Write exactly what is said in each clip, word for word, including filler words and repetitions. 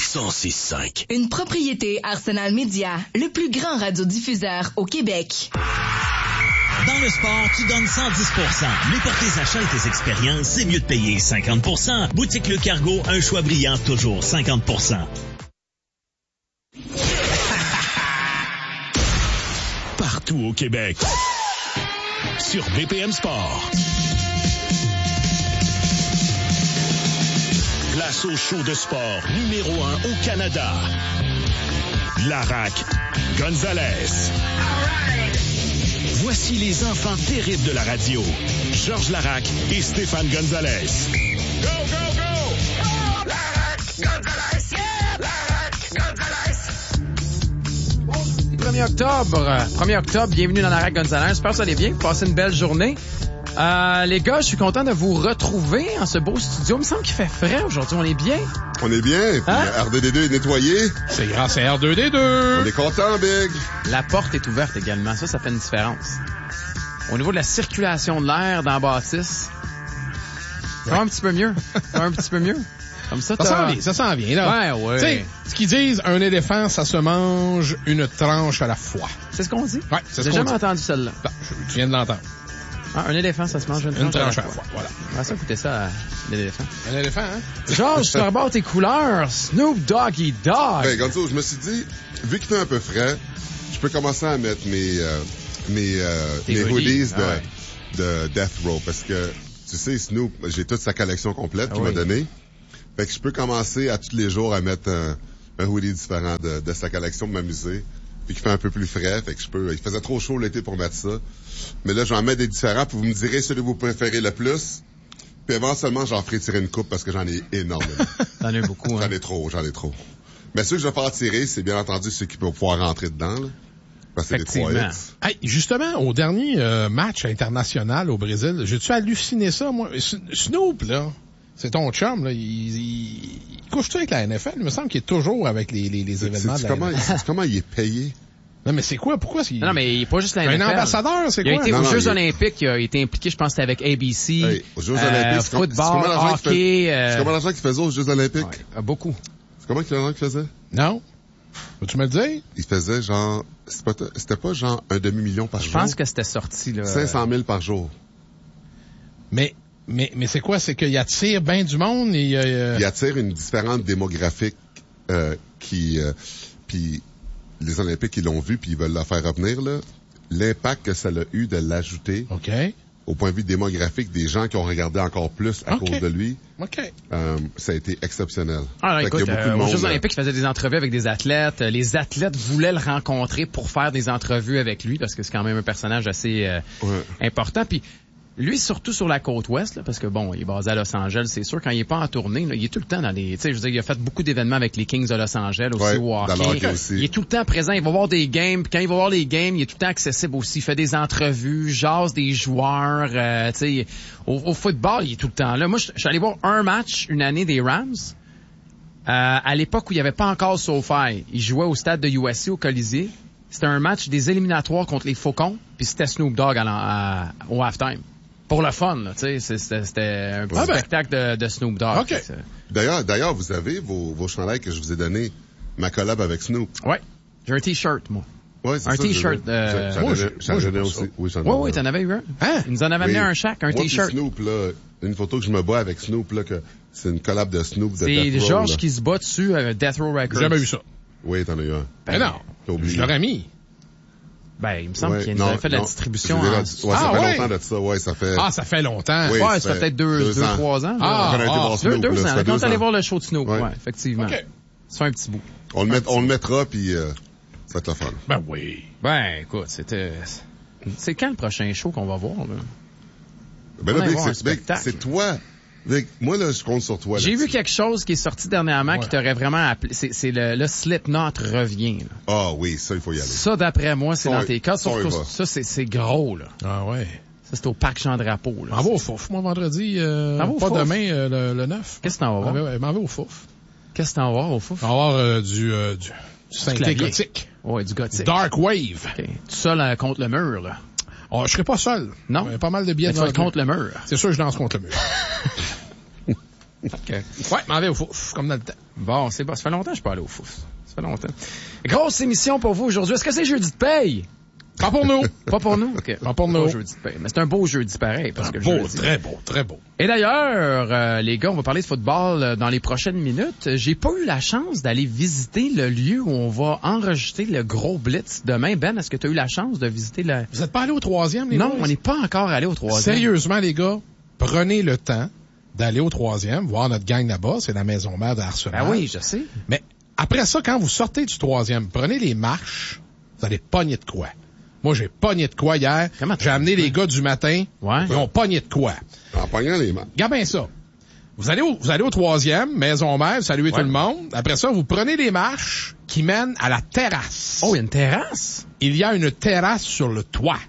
cent six cinq. Une propriété Arsenal Média, le plus grand radiodiffuseur au Québec. Dans le sport, tu donnes cent dix pour cent. Mais pour tes achats et tes expériences, c'est mieux de payer cinquante pour cent. Boutique Le Cargo, un choix brillant, toujours cinquante pour cent. Partout au Québec. Sur B P M Sport. Place au show de sport numéro un au Canada. Laraque Gonzalez. Voici les enfants terribles de la radio. Georges Laraque et Stéphane Gonzalez. Go, go, go! Oh, Laraque Gonzalez! Yeah! Laraque Gonzalez! premier octobre. premier octobre, bienvenue dans Laraque Gonzalez. J'espère que ça allait bien. Passez une belle journée. Euh, les gars, je suis content de vous retrouver en ce beau studio. Il me semble qu'il fait frais aujourd'hui. On est bien? On est bien. Puis hein? R deux D deux est nettoyé. C'est grâce à R deux D deux. On est content, Big. La porte est ouverte également. Ça, ça fait une différence. Au niveau de la circulation de l'air dans la bâtisse, ça va un petit peu mieux. Ça va un petit peu mieux. Comme ça, ça s'en vient, ça s'en vient, là. Ouais, ouais. Tu sais, ce qu'ils disent, un éléphant, ça se mange une tranche à la fois. C'est ce qu'on dit? Ouais, c'est ce J'ai qu'on jamais dit. entendu celle-là. Non, je, tu viens de l'entendre. Ah, un éléphant, ça se mange une tranche, une tranche à la fois. fois. Voilà. On va ça écouter ça, à l'éléphant. Un éléphant, hein? Georges, tu rebordes tes couleurs. Snoop Doggy Dogg. Ben, Gonzo, je me suis dit, vu qu'il fait un peu frais, je peux commencer à mettre mes, euh, mes, euh, mes hoodies de, ah ouais. de Death Row. Parce que, tu sais, Snoop, j'ai toute sa collection complète ah qu'il oui. m'a donnée. Fait que je peux commencer à tous les jours à mettre un, un hoodie différent de, de sa collection pour m'amuser. Puis qui fait un peu plus frais, fait que je peux. Il faisait trop chaud l'été pour mettre ça. Mais là, j'en mets des différents, puis vous me direz celui que vous préférez le plus. Puis éventuellement, j'en ferai tirer une coupe parce que j'en ai énormément. T'en as beaucoup, hein? J'en ai trop, j'en ai trop. Mais ceux que je vais faire tirer, c'est bien entendu ceux qui peuvent pouvoir rentrer dedans, là. Parce que c'est des trois hits. Hey, justement, au dernier euh, match international au Brésil, j'ai-tu halluciné ça, moi? Snoop, là, c'est ton chum, là, il, il, il couche-tu avec la N F L? Il me semble qu'il est toujours avec les, les, les événements de la comment, N F L. c'est comment il est payé? Non, mais c'est quoi? Pourquoi? C'est... Non, mais il n'est pas juste la N F L. Un ambassadeur, c'est il quoi? Il a été non, aux non, Jeux il... Olympiques, il a été impliqué, je pense que c'était avec A B C. Hey, aux Jeux euh, Olympiques, c'est football, c'est hockey. Fait... Euh... C'est comment l'argent qu'il faisait aux Jeux Olympiques? Ouais, beaucoup. C'est comment l'argent qu'il faisait? Non. Peux-tu me le dire? Il faisait genre, c'était pas, c'était pas genre un demi-million par je jour? Je pense que c'était sorti, là. cinq cent mille par jour. Mais, mais, mais c'est quoi? C'est qu'il attire bien du monde et, euh... Il attire une différente démographique, euh, qui, euh, puis les Olympiques, ils l'ont vu puis ils veulent la faire revenir, là. L'impact que ça a eu de l'ajouter. OK. Au point de vue démographique, des gens qui ont regardé encore plus à okay. cause de lui. OK. Euh, ça a été exceptionnel. Ah, écoute, euh, aux Jeux là. Olympiques, il faisait des entrevues avec des athlètes. Les athlètes voulaient le rencontrer pour faire des entrevues avec lui parce que c'est quand même un personnage assez euh, ouais. important. Puis lui, surtout sur la côte ouest, là, parce que bon, il est basé à Los Angeles, c'est sûr, quand il est pas en tournée, là, il est tout le temps dans les, tu sais, je veux dire, il a fait beaucoup d'événements avec les Kings de Los Angeles aussi, ouais, au hockey. dans le hockey aussi. Il est tout le temps présent, il va voir des games, puis quand il va voir les games, il est tout le temps accessible aussi, il fait des entrevues, jase des joueurs, euh, tu sais, au, au football, il est tout le temps là. Moi, je suis allé voir un match une année des Rams, euh, à l'époque où il n'y avait pas encore SoFi. Il jouait au stade de U S C au Colisée. C'était un match des éliminatoires contre les Faucons, puis c'était Snoop Dogg à, à, au halftime. Pour le fun, là, tu sais, c'était, c'était un petit ah ben. spectacle de, de Snoop Dogg. Okay. D'ailleurs, d'ailleurs, vous avez vos, vos chandails que je vous ai donnés, ma collab avec Snoop. Ouais. J'ai un t-shirt, moi. Ouais, c'est un ça, t-shirt. Euh... J'en, j'en, j'en, j'en ai aussi. Oui, j'en ai ouais, oui, t'en avais eu un. Hein? Ils nous en avaient oui. amené un chaque, un moi t-shirt. Snoop, là, une photo que je me bats avec Snoop, là, que c'est une collab de Snoop de c'est Death Row. C'est Georges là. qui se bat dessus, euh, Death Row Records. J'ai jamais vu ça. Oui, t'en as eu un. Ben, ben non. Je l'aurais mis. Ben, il me semble ouais, qu'il nous non, avait fait de la non, distribution. En... Ouais, Ah, ça fait ouais. longtemps de ça, ouais, ça fait... Ah, ça fait longtemps. Oui, ouais, ça, ça fait peut-être deux, deux, deux trois ans. Ah, on a été ah, voir Snoop, deux, deux là, ans. ça fait Quand deux on allait ans. voir le show de Snoop, ouais, ouais effectivement. OK. Ça fait un petit bout. On le, met, on le mettra, puis euh, ça va être le fun. Ben oui. Ben, écoute, c'était... C'est quand le prochain show qu'on va voir, là? Ben là, Vic, c'est, Vic, c'est toi. Vic, moi, là, je compte sur toi. J'ai là-dessus. vu quelque chose qui est sorti dernièrement ouais. qui t'aurait vraiment appelé. C'est, c'est le, le Slipknot revient. Ah oh, oui, ça, il faut y aller. Ça, d'après moi, c'est ça, dans tes cas. Ça, ça c'est, c'est gros, là. Ah ouais. Ça, c'est au Parc Jean-Drapeau, là. M'en va au Fouf, moi, vendredi. Euh, pas fouf. Demain, euh, le, le neuf. Qu'est-ce que t'en vas voir? M'en vais au Fouf. Qu'est-ce que t'en vas voir au Fouf? On va voir euh, du, euh, du, du synthé gothique. Ouais, du gothique. Dark Wave. Okay. Tout seul euh, contre le mur, là. Oh, je serai pas seul. Non? Il y a pas mal de billets de tu contre le mur. C'est sûr, je danse contre le mur. Okay. Ouais, m'en vais au Fouf, comme dans le temps. Bon, c'est bon. Ça fait longtemps que je suis pas allé au Fouf. Ça fait longtemps. Grosse émission pour vous aujourd'hui. Est-ce que c'est jeudi de paye? Pas pour nous. Pas pour nous? OK. Pas pour nous. Pas jeudi de paye. Mais c'est un beau jeudi pareil. Parce que le Beau, jeudi... très beau, très beau. Et d'ailleurs, euh, les gars, on va parler de football euh, dans les prochaines minutes. J'ai pas eu la chance d'aller visiter le lieu où on va enregistrer le gros blitz demain. Ben, est-ce que tu as eu la chance de visiter le... Vous êtes pas allé au troisième, les Non, boys? on n'est pas encore allé au troisième. Sérieusement, les gars, prenez le temps d'aller au troisième, voir notre gang là-bas. C'est la maison mère d'Arsenal. Ben oui, je sais. Mais après ça, quand vous sortez du troisième, prenez les marches, vous allez pogner de quoi. Moi, j'ai pogné de quoi hier. Comment J'ai amené les gars du matin. Ouais. Ils ont pogné de quoi. En pognant les mains. Regarde bien ça. Vous allez au, vous allez au troisième, maison mère, vous saluez Ouais. tout le monde. Après ça, vous prenez les marches qui mènent à la terrasse. Oh, il y a une terrasse? Il y a une terrasse sur le toit.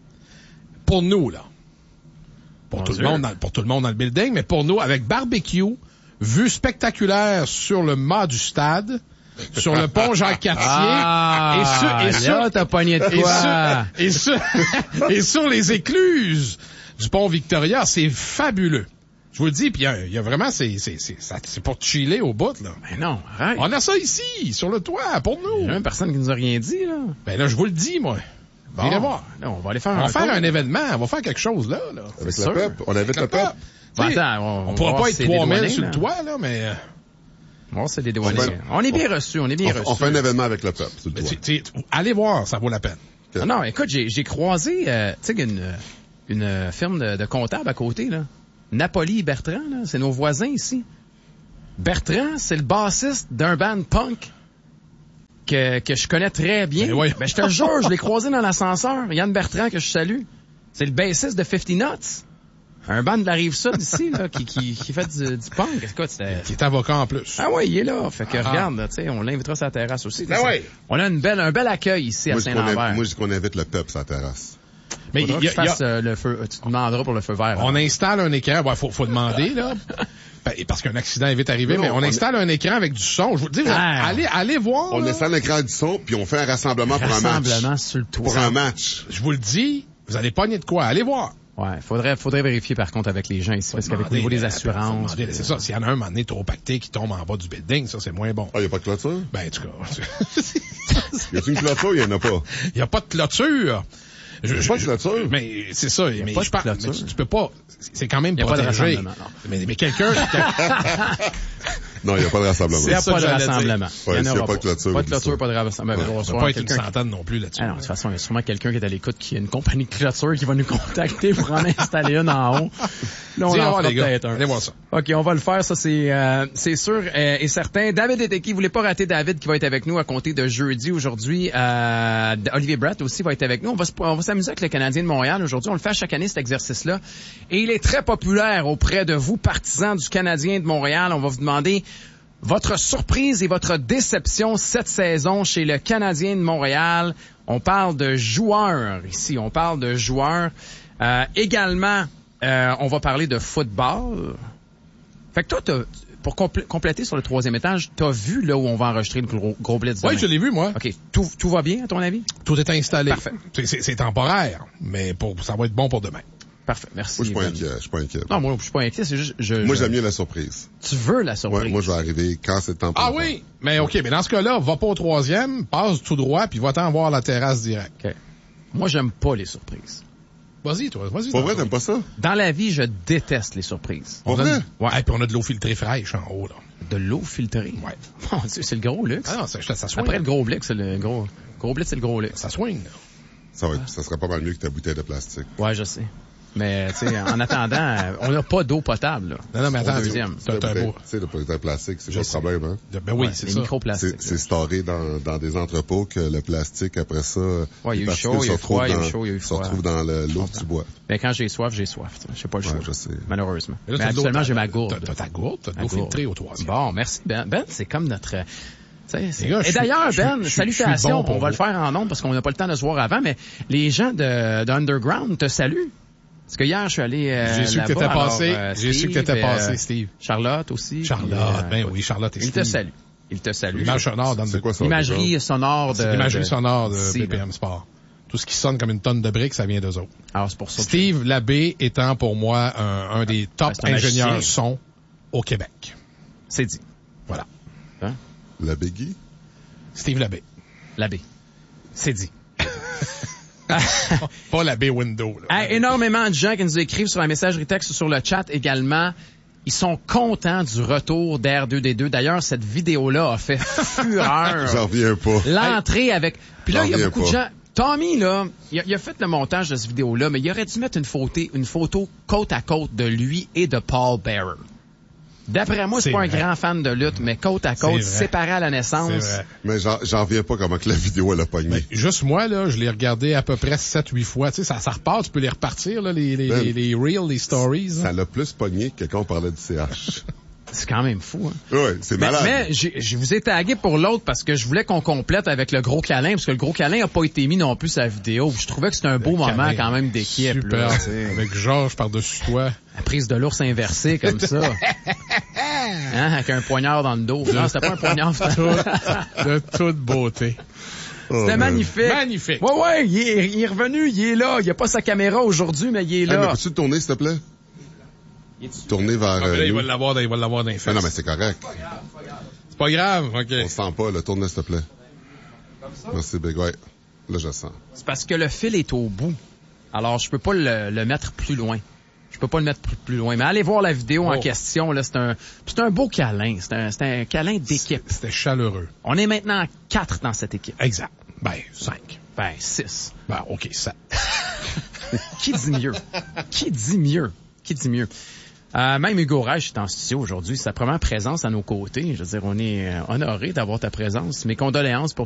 Pour nous, là. Pour Mon tout Dieu. le monde dans, pour tout le monde dans le building, mais pour nous, avec barbecue, vue spectaculaire sur le mât du stade, sur le pont Jacques-Cartier, Ah, et sur, et sur, là, t'as pogné de et quoi? sur, et sur, et sur les écluses du pont Victoria, c'est fabuleux. Je vous le dis, puis il y a, il y a vraiment, c'est, c'est, c'est, ça- c'est pour chiller au bout, là. Ben non, arrête. On a ça ici, sur le toit, pour Il y a nous. même personne qui nous a rien dit, là. Ben là, je vous le dis, moi. Bon, Venez voir. là, on va aller faire On un va faire tour. un événement, on va faire quelque chose, là, là. Avec C'est le sûr. peuple. On invite le peuple. Bon, Tu sais, attends, on- on on pourra va pas voir être si c'est trois mille dédouané, sur là. le toit, là, mais... euh, Bon, c'est des douaniers. On fait- On est bien reçus, on est bien On, reçus. on fait un événement avec le peuple, sur le mais toit. tu- tu- allez voir, ça vaut la peine. Non, non, écoute, j'ai, j'ai croisé, euh, tu sais, une, une firme de, de comptables à côté, là. Napoli et Bertrand, là, c'est nos voisins ici. Bertrand, c'est le bassiste d'un band punk que, que je connais très bien. Ben voyons. Ben, je te jure, je l'ai croisé dans l'ascenseur. Yann Bertrand, que je salue. C'est le bassiste de Fifty Nuts. Un band de la Rive-Sud ici, là, qui, qui, qui fait du, du punk. Écoute, c'était... Qui est avocat en plus. Ah oui, il est là. Fait que Ah. regarde, là, tu sais, on l'invitera sur la terrasse aussi. Ben Ça- oui. On a une belle, un bel accueil ici Moi, à je dis qu'on Saint-Lambert. invite- moi, je dis qu'on invite le peuple sur la terrasse. Mais Faudra il y que a- je il y a- fasse euh, le feu. Tu demanderas pour le feu vert. on installe un écran. Ouais, faut, faut demander, là. Ben, parce qu'un accident est vite arrivé, Non, mais on, on installe un écran avec du son. Je vous le dis, vous Ah. allez, allez voir. On là. installe l'écran du son, puis on fait un rassemblement pour un match. Rassemblement sur le toit. Pour un match. Je vous le dis, vous allez pogner de quoi. Allez voir. Ouais, faudrait, faudrait vérifier par contre avec les gens ici, parce qu'avec au niveau des assurances. Demandez, C'est ça. S'il y en a un, un moment donné, trop pacté qui tombe en bas du building, ça, c'est moins bon. Ah, il n'y a pas de clôture? Ben, en tout cas, Y a-t-il une clôture? Il n'y en a pas. il n'y a pas de clôture. Je, Y a pas de clôture? Mais c'est ça. Mais pas je de parle, clôture. mais tu, tu peux pas. C'est quand même Y a pas de protégé. rassemblement, non. mais, mais quelqu'un. Non, il n'y a pas de rassemblement. Il n'y a ça pas que de j'allais dire. rassemblement. Ouais, Il y en s'il y a aura pas de clôture, Pas de oublie ça. clôture, pas de rassemblement. Ben, on va On va recevoir pas être une quelqu'un. centaine non plus là-dessus. Ah non, de toute façon, il y a sûrement quelqu'un qui est à l'écoute qui a une compagnie de clôture qui va nous contacter pour en installer une en haut. Là, on Dis, en ah, fera les gars, peut-être un. allez voir ça. OK, on va le faire, ça c'est euh, c'est sûr euh, et certain. David Eteki, vous voulez pas rater David qui va être avec nous à compter de jeudi aujourd'hui. Euh, Olivier Brett aussi va être avec nous. On va, se- on va s'amuser avec le Canadien de Montréal aujourd'hui. On le fait à chaque année, cet exercice-là. Et il est très populaire auprès de vous, partisans du Canadien de Montréal. On va vous demander votre surprise et votre déception cette saison chez le Canadien de Montréal. On parle de joueurs ici. On parle de joueurs. Euh, également, euh, on va parler de football. Fait que toi, t'as, pour complé- compléter sur le troisième étage, t'as vu là où on va enregistrer le gros, gros blitz Oui, demain? je l'ai vu, moi. OK. Tout, tout va bien, à ton avis? Tout est installé. Parfait. C'est- C'est c'est temporaire, mais pour, ça va être bon pour demain. Parfait. Merci. Moi, je suis pas Ben. inquiet. Je suis pas inquiet. Non, moi, je suis pas inquiet. C'est juste, je, Moi, je- j'aime mieux la surprise. tu veux la surprise. Ouais, moi, je vais arriver quand c'est le temps pour Ah le oui? Mais OK, mais dans ce cas-là, va pas au troisième, passe tout droit, puis va-t'en voir la terrasse direct. OK. Moi, j'aime pas les surprises. Vas-y, toi, vas-y. faire. Pour vrai, Tantôt. t'aimes pas ça? Dans la vie, je déteste les surprises. Pour On a vrai? de- Ouais, et puis on a de l'eau filtrée fraîche en haut, là. De l'eau filtrée. Ouais. Mon Dieu, c'est le gros luxe. Ah non, ça, ça swing. Après le gros blitz, c'est le gros, gros blitz, c'est le gros luxe. Ça swing, là. Ça va être, ça serait pas mal mieux que ta bouteille de plastique. Ouais, je sais. Mais, tu sais, en attendant, euh, on n'a pas d'eau potable, là. Non, non, mais Au attends, deuxième. t'as La t'as un bouteille- beau. Tu sais, la bouteille de plastique, c'est Je pas le sais. problème, hein? Ben oui, Ouais, c'est les ça. microplastiques. C'est, c'est storé dans, dans des entrepôts que le plastique, après ça, Ouais, il y a les eu particules chaud, il y a se eu froid, retrouvent il y a eu dans- chaud, il y a eu se froid. retrouvent dans le- l'eau que tu bois. Mais quand j'ai soif, j'ai soif. Je sais pas le Ouais, choix. je sais. Malheureusement. Mais là, Mais t'as de l'eau, habituellement, t'as- j'ai ma T'as gourde. t'as ta gourde, t'as de Ma l'eau gourde. filtrée au troisième. Bon, merci, Ben. Ben, c'est comme notre... euh, tu sais, c'est- Les gars, je Et suis- d'ailleurs, je suis- Ben, je suis- salutations. je suis bon pour on va vous. le faire en ondes parce qu'on n'a pas le temps de se voir avant, mais les gens de, de Underground te saluent. Parce que hier, je suis allé euh, J'ai su que là-bas, t'étais alors, passé. euh, J'ai su que Steve, t'étais euh, passé, Steve. Charlotte aussi. Charlotte, puis, euh, ben oui, Charlotte et Il te Steve. salue. Il te salue. L'image sonore dans C'est quoi ça? L'imagerie sonore de... C'est l'imagerie de- sonore de Si, B P M Sport. Tout ce qui sonne comme une tonne de briques, ça vient d'eux autres. Alors, c'est pour ça que- Steve Labbé étant pour moi un, un des top Ben, c'est un ingénieurs magicien. son au Québec. C'est dit. Voilà. Hein? L'abbé Guy? Steve Labbé. L'abbé. C'est dit. Pas l'abbé Window. Là. Hey, énormément de gens qui nous écrivent sur la messagerie texte sur le chat également. Ils sont contents du retour d'R deux D deux. D'ailleurs, cette vidéo-là a fait fureur. J'en reviens pas. L'entrée avec... Puis là, J'en il y a reviens beaucoup de pas. gens... Tommy, là, il a, il a fait le montage de cette vidéo-là, mais il aurait dû mettre une photo, une photo côte à côte de lui et de Paul Bearer. D'après moi, c'est, C'est pas vrai. un grand fan de lutte, mais côte à côte, séparés à la naissance. C'est vrai. Mais j'en, j'en reviens pas comment que la vidéo, elle a pogné. Ben, juste moi, là, je l'ai regardé à peu près sept huit fois. Tu sais, ça, ça repart, tu peux les repartir, là, les, les, Ben, les, les reels, les stories. Ça hein. l'a plus pogné que quand on parlait du C H. C'est quand même fou, hein. Ouais, c'est Mais, malade. mais j'ai- je vous ai tagué pour l'autre parce que je voulais qu'on complète avec le gros câlin, parce que le gros câlin a pas été mis non plus sur la vidéo. Je trouvais que c'était un beau moment Câlin. quand même d'équipe. Super. Là, tu sais. Avec Georges par-dessus toi. La prise de l'ours inversée comme ça. Hein, avec un poignard dans le dos. Non, c'était pas un poignard. C'était De toute beauté. Oh, man. magnifique. Magnifique. Ouais, ouais, il est, il est revenu, il est là. Il a pas sa caméra aujourd'hui, mais il est Hey, mais là. peux-tu le tourner, s'il te plaît? Tourner vers... Ah, mais là, euh, il nous. va l'avoir dans, il va l'avoir dans les fesses. Ah non, mais c'est correct. C'est pas grave, OK. On sent pas, là. Tourne, s'il te plaît. Merci, Big. Ouais. Là, je sens. C'est parce que le fil est au bout. Alors, je peux pas le, le mettre plus loin. Je peux pas le mettre plus, plus loin. Mais allez voir la vidéo Oh. en question. Là, c'est un, c'est un beau câlin. C'est un, c'est un câlin d'équipe. C'était chaleureux. On est maintenant quatre dans cette équipe. Exact. Ben, cinq. Ben, six. Ben, OK, sept. Qui dit mieux? Qui dit mieux? Qui dit mieux? Euh, même Hugo Reich est en studio aujourd'hui. C'est sa première présence à nos côtés. Je veux dire, on est euh, honoré d'avoir ta présence. Mes condoléances pour